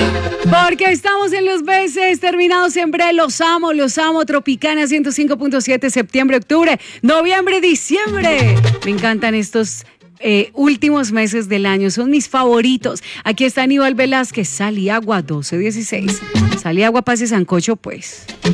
Porque estamos en los meses terminados siempre. Los amo, Tropicana 105.7, septiembre, octubre, noviembre, diciembre. Me encantan estos últimos meses del año, son mis favoritos. Aquí está Aníbal Velázquez, Sal y Agua 1216. Sal y Agua, pase sancocho, pues.